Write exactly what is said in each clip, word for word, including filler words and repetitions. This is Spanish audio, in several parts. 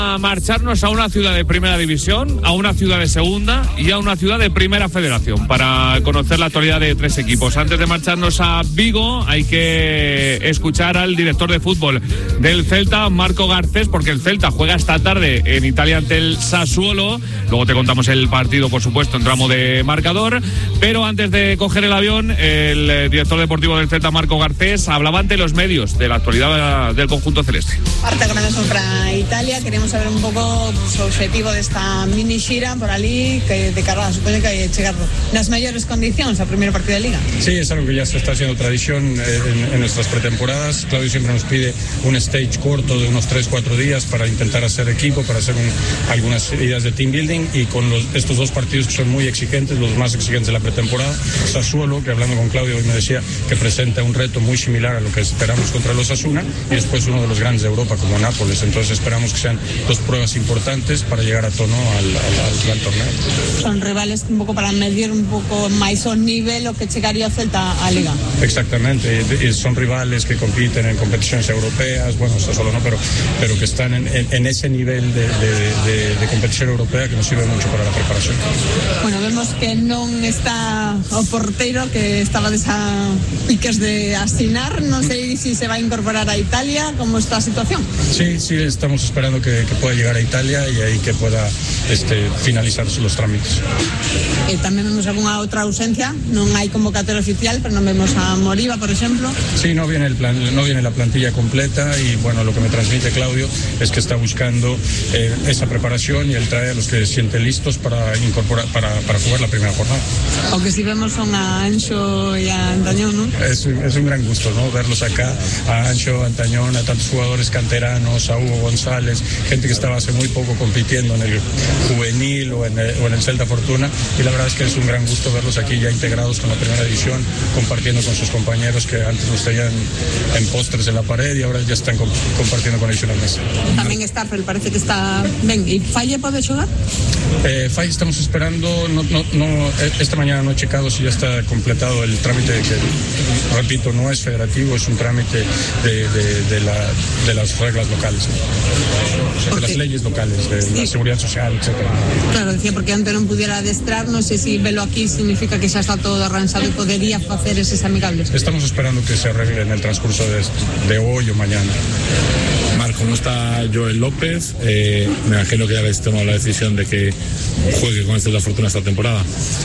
A marcharnos a una ciudad de primera división, a una ciudad de segunda y a una ciudad de primera federación para conocer la actualidad de tres equipos. Antes de marcharnos a Vigo hay que escuchar al director de fútbol del Celta, Marco Garcés, porque el Celta juega esta tarde en Italia ante el Sassuolo. Luego te contamos el partido, por supuesto, en tramo de marcador, pero antes de coger el avión, el director deportivo del Celta, Marco Garcés, hablaba ante los medios de la actualidad del conjunto celeste. Parte con eso para Italia, queremos saber un pouco pues, o objetivo desta mini xira por ali, que de cara, supoño que hai chegar nas mellores condicións ao primeiro partido de Liga. Sí, es algo que ya se está haciendo tradición en, en nuestras pretemporadas. Claudio siempre nos pide un stage corto de unos tres cuatro días para intentar hacer equipo, para hacer un, algunas ideas de team building, y con los, estos dos partidos que son muy exigentes, los más exigentes de la pretemporada. Sassuolo, que hablando con Claudio hoy me decía que presenta un reto muy similar a lo que esperamos contra los Osasuna, y después uno de los grandes de Europa como Nápoles. Entonces esperamos que sean dos pruebas importantes para llegar a tono al, al, al gran torneo. Son rivales un pouco para medir un pouco máis o nivel o que chegaría o Celta á Liga. Exactamente, y son rivales que compiten en competiciones europeas, bueno, eso solo no, pero, pero que están en, en, en ese nivel de, de, de, de competición europea que nos sirve mucho para la preparación. Bueno, vemos que non está o porteiro, que estaba desa piques de asinar, non sei se se va a incorporar a Italia. ¿Cómo está la situación? Sí, sí, estamos esperando que, que pueda llegar a Italia y ahí que pueda este, finalizar los trámites. Eh, también vemos alguna otra ausencia, no hay convocatoria oficial, pero no vemos a Moriba, por ejemplo. Sí, no viene, el plan, no viene la plantilla completa, y bueno, lo que me transmite Claudio es que está buscando eh, esa preparación, y él trae a los que se sienten listos para incorporar, para, para jugar la primera jornada. Aunque si vemos son a Anxo y a Antañón, ¿no? Es, es un gran gusto, ¿no? Verlos acá, a Anxo, a Antañón, a tantos jugadores canteranos, a Hugo González, gente que estaba hace muy poco compitiendo en el juvenil o en el, o en el Celta Fortuna, y la verdad es que es un gran gusto verlos aquí ya integrados con la primera división, compartiendo con sus compañeros que antes los tenían en postres en la pared y ahora ya están comp- compartiendo con ellos en la mesa. También Starfel parece que está bien. ¿Y Falle puede jugar? Eh, Falle estamos esperando, no, no, no, esta mañana no he checado si ya está completado el trámite, que repito, no es federativo, es un trámite de, de, de, la, de las reglas locales, ¿no? De las leyes locales, de sí. La seguridad social, etcétera. Claro, decía, porque antes non pudiera adestrar, non sei se velo aquí significa que xa está todo arranxado e podería facer eses amigables. Estamos esperando que se arregle en el transcurso de, de hoy o mañana. Marco, no está Joel López, eh, me imagino que ya habéis tomado la decisión de que juegue con el Celta Fortuna esta temporada.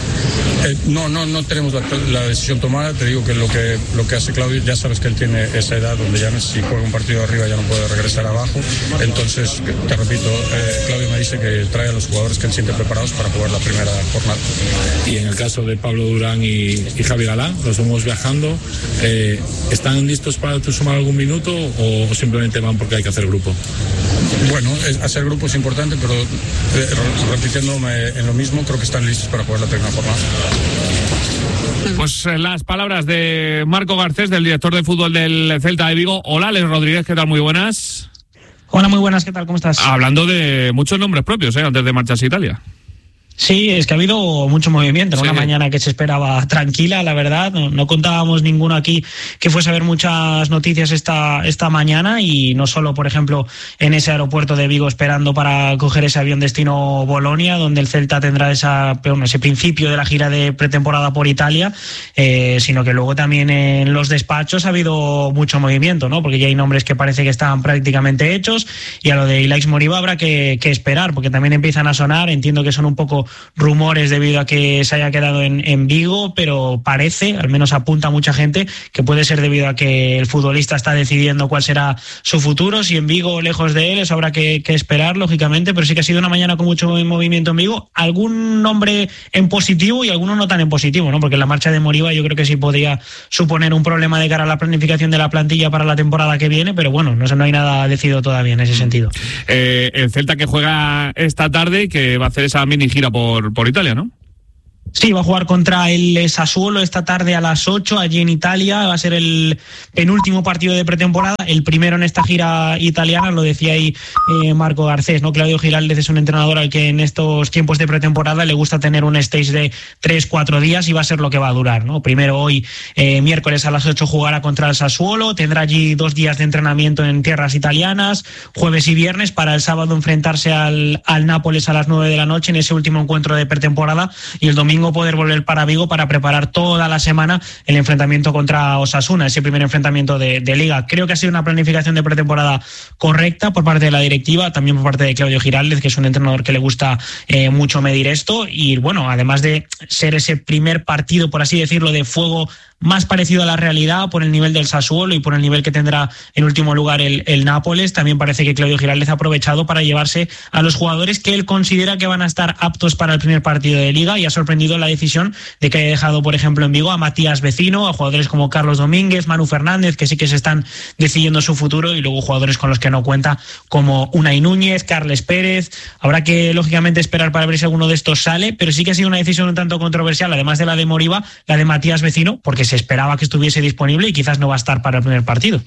Eh, no, no, no tenemos la, la decisión tomada. Te digo que lo que lo que hace Claudio, ya sabes que él tiene esa edad donde ya no, si juega un partido arriba ya no puede regresar abajo. Entonces, te repito, eh, Claudio me dice que trae a los jugadores que él siente preparados para jugar la primera jornada. Y en el caso de Pablo Durán y, y Javi Galán, los vamos viajando, eh, ¿están listos para sumar algún minuto o simplemente van porque hay que hacer grupo? Bueno, es, hacer grupo es importante, pero eh, repitiéndome en lo mismo, creo que están listos para jugar la primera jornada. Pues eh, las palabras de Marco Garcés, del director de fútbol del Celta de Vigo. Hola, Alex Rodríguez, ¿qué tal? Muy buenas. Hola, muy buenas, ¿qué tal? ¿Cómo estás? Hablando de muchos nombres propios, ¿eh? Antes de marcharse a Italia. Sí, es que ha habido mucho movimiento, ¿no? Sí. Una mañana que se esperaba tranquila, la verdad. No, no contábamos ninguno aquí que fuese a haber muchas noticias esta, esta mañana, y no solo, por ejemplo, en ese aeropuerto de Vigo esperando para coger ese avión destino Bolonia, donde el Celta tendrá esa, bueno, ese principio de la gira de pretemporada por Italia, eh, sino que luego también en los despachos ha habido mucho movimiento, ¿no? Porque ya hay nombres que parece que están prácticamente hechos, y a lo de Ilaix Moriba habrá que, que esperar, porque también empiezan a sonar. Entiendo que son un poco rumores debido a que se haya quedado en, en Vigo, pero parece, al menos apunta mucha gente, que puede ser debido a que el futbolista está decidiendo cuál será su futuro, si en Vigo o lejos de él. Eso habrá que, que esperar, lógicamente, pero sí que ha sido una mañana con mucho movimiento en Vigo. Algún nombre en positivo y algunos no tan en positivo, ¿no? Porque la marcha de Moriba yo creo que sí podría suponer un problema de cara a la planificación de la plantilla para la temporada que viene, pero bueno, no, no hay nada decidido todavía en ese sentido. Eh, el Celta que juega esta tarde y que va a hacer esa mini gira por, por Italia, ¿no? Sí, va a jugar contra el Sassuolo esta tarde a las ocho allí en Italia. Va a ser el penúltimo partido de pretemporada, el primero en esta gira italiana. Lo decía ahí eh, Marco Garcés, ¿no? Claudio Giraldez es un entrenador al que en estos tiempos de pretemporada le gusta tener un stage de tres cuatro días y va a ser lo que va a durar, ¿no? Primero hoy, eh, miércoles a las ocho, jugará contra el Sassuolo. Tendrá allí dos días de entrenamiento en tierras italianas, jueves y viernes, para el sábado enfrentarse al, al Nápoles a las nueve de la noche en ese último encuentro de pretemporada, y el domingo poder volver para Vigo para preparar toda la semana el enfrentamiento contra Osasuna, ese primer enfrentamiento de, de Liga. Creo que ha sido una planificación de pretemporada correcta por parte de la directiva, también por parte de Claudio Giraldez, que es un entrenador que le gusta eh, mucho medir esto, y bueno, además de ser ese primer partido, por así decirlo, de fuego más parecido a la realidad por el nivel del Sassuolo y por el nivel que tendrá en último lugar el, el Nápoles, también parece que Claudio Giraldez ha aprovechado para llevarse a los jugadores que él considera que van a estar aptos para el primer partido de Liga, y ha sorprendido la decisión de que haya dejado, por ejemplo, en Vigo a Matías Vecino, a jugadores como Carlos Domínguez, Manu Fernández, que sí que se están decidiendo su futuro, y luego jugadores con los que no cuenta como Unai Núñez, Carles Pérez. Habrá que, lógicamente, esperar para ver si alguno de estos sale, pero sí que ha sido una decisión un tanto controversial, además de la de Moriba, la de Matías Vecino, porque se esperaba que estuviese disponible y quizás no va a estar para el primer partido.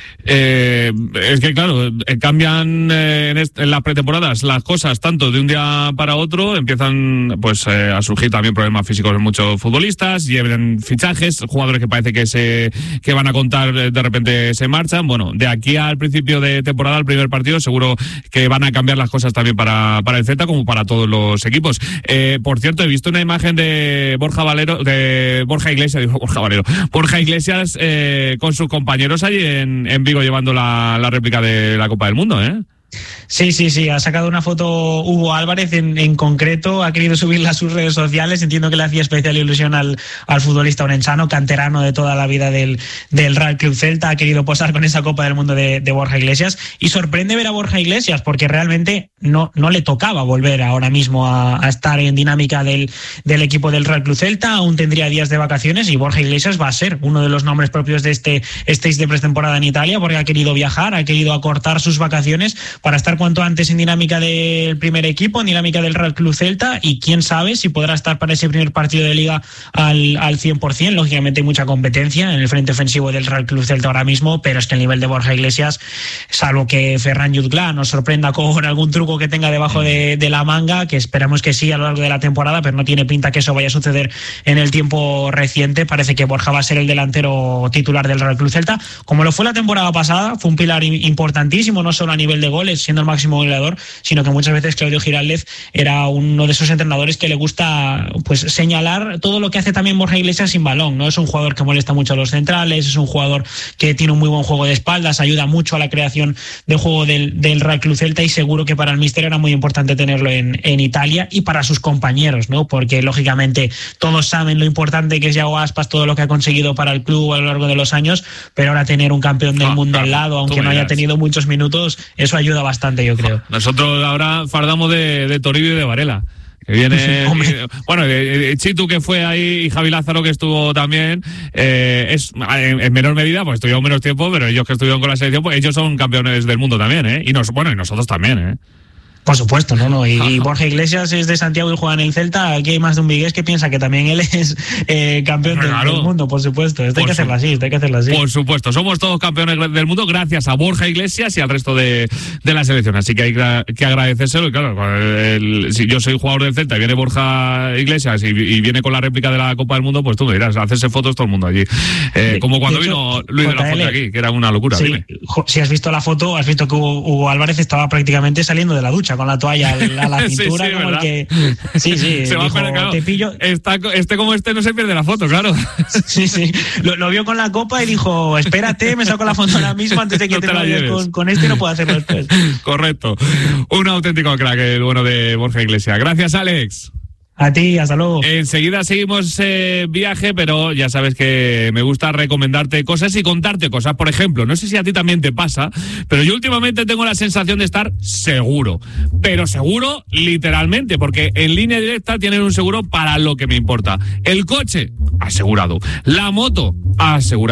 Eh, es que claro, eh, cambian eh, en, est- en las pretemporadas las cosas tanto de un día para otro, empiezan pues eh, a surgir también problemas físicos en muchos futbolistas, llevan fichajes, jugadores que parece que se que van a contar eh, de repente se marchan. Bueno, de aquí al principio de temporada, al primer partido, seguro que van a cambiar las cosas también para, para el Celta como para todos los equipos. Eh, por cierto, he visto una imagen de Borja Valero, de Borja Iglesias, digo Borja Valero, Borja Iglesias eh, con sus compañeros allí en, en Vigo llevando la, la réplica de la Copa del Mundo, ¿eh? Sí, sí, sí, ha sacado una foto Hugo Álvarez en, en concreto, ha querido subirla a sus redes sociales. Entiendo que le hacía especial ilusión al, al futbolista orensano, canterano de toda la vida del, del Real Club Celta. Ha querido posar con esa Copa del Mundo de, de Borja Iglesias, y sorprende ver a Borja Iglesias porque realmente no, no le tocaba volver ahora mismo a, a estar en dinámica del, del equipo del Real Club Celta. Aún tendría días de vacaciones y Borja Iglesias va a ser uno de los nombres propios de este stage de pretemporada en Italia, porque ha querido viajar, ha querido acortar sus vacaciones para estar cuanto antes en dinámica del primer equipo, en dinámica del Real Club Celta, y quién sabe si podrá estar para ese primer partido de Liga al, al cien por ciento. Lógicamente hay mucha competencia en el frente ofensivo del Real Club Celta ahora mismo, pero es que el nivel de Borja Iglesias, salvo que Ferran Jutgla nos sorprenda con algún truco que tenga debajo de, de la manga, que esperamos que sí a lo largo de la temporada, pero no tiene pinta que eso vaya a suceder en el tiempo reciente. Parece que Borja va a ser el delantero titular del Real Club Celta, como lo fue la temporada pasada. Fue un pilar importantísimo, no solo a nivel de goles, siendo el máximo goleador, sino que muchas veces Claudio Giraldez era uno de esos entrenadores que le gusta pues señalar todo lo que hace también Borja Iglesias sin balón, ¿no? Es un jugador que molesta mucho a los centrales, es un jugador que tiene un muy buen juego de espaldas, ayuda mucho a la creación de juego del, del Real Club Celta, y seguro que para el míster era muy importante tenerlo en, en Italia, y para sus compañeros, ¿no? Porque lógicamente todos saben lo importante que es Yago Aspas, todo lo que ha conseguido para el club a lo largo de los años, pero ahora tener un campeón del ah, mundo claro, al lado, aunque no haya tenido muchos minutos, eso ayuda bastante, yo creo. Nosotros ahora fardamos de, de Toribio y de Varela, que viene y, bueno, eh, Chitu, que fue ahí, y Javi Lázaro, que estuvo también, eh, es en, en menor medida, pues estuvieron menos tiempo, pero ellos que estuvieron con la selección, pues ellos son campeones del mundo también, ¿eh? Y nos, bueno, y nosotros también, ¿eh? Por supuesto, no, no. Y, y Borja Iglesias es de Santiago y juega en el Celta. Aquí hay más de un vigués que piensa que también él es eh, campeón claro. del mundo, por supuesto. Esto hay que hacerlo así, esto hay que hacerlo así. Por supuesto, somos todos campeones del mundo gracias a Borja Iglesias y al resto de, de la selección. Así que hay que agradecérselo. Y claro, el, si yo soy jugador del Celta y viene Borja Iglesias y, y viene con la réplica de la Copa del Mundo, pues tú me dirás, hacerse fotos todo el mundo allí. Eh, como cuando hecho, vino Luis J L, de la Fuente aquí, que era una locura. Sí, dime. Si has visto la foto, has visto que Hugo, Hugo Álvarez estaba prácticamente saliendo de la ducha con la toalla a la cintura, sí, sí, como ¿verdad? El que sí, sí, se va dijo, a claro, te pillo. Está, este como este no se pierde la foto, claro. Sí, sí, lo, lo vio con la copa y dijo, espérate, me saco la foto ahora mismo antes de que no te, te la vayas con, con este, no puedo hacerlo después. Correcto, un auténtico crack el bueno de Borja Iglesias. Gracias, Alex. A ti, hasta luego. Enseguida seguimos eh, viaje, pero ya sabes que me gusta recomendarte cosas y contarte cosas. Por ejemplo, no sé si a ti también te pasa, pero yo últimamente tengo la sensación de estar seguro. Pero seguro literalmente, porque en Línea Directa tienen un seguro para lo que me importa. El coche, asegurado. La moto, asegurada.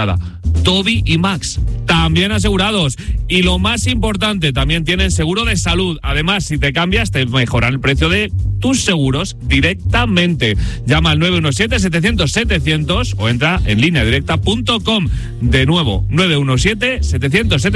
Toby y Max, también asegurados. Y lo más importante, también tienen seguro de salud. Además, si te cambias, te mejoran el precio de tus seguros directamente. Llama al nueve uno siete, setecientos, setecientos o entra en línea directa punto com. De nuevo, nueve uno siete, setecientos, setecientos.